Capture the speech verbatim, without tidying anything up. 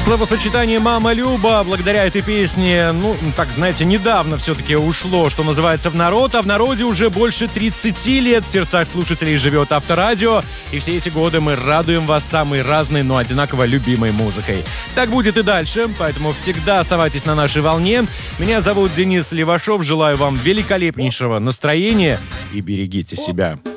Словосочетание «Мама Люба» благодаря этой песне, ну, так, знаете, недавно все-таки ушло, что называется, в народ, а в народе уже больше тридцати лет в сердцах слушателей живет Авторадио, и все эти годы мы радуем вас самой разной, но одинаково любимой музыкой. Так будет и дальше, поэтому всегда оставайтесь на нашей волне. Меня зовут Денис Левашов, желаю вам великолепнейшего настроения и берегите себя.